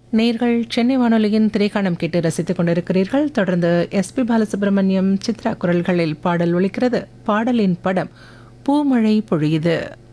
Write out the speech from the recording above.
நேர்கள் சென்னை வானொலியின் திரைக்காணம் கேட்டு ரசித்துக் கொண்டிருக்கிறீர்கள். தொடர்ந்து எஸ்பி பாலசுப்ரமணியம், சித்ரா குரல்களில் பாடல் ஒலிக்கிறது. பாடலின் படம் பூமழை பொழியுது.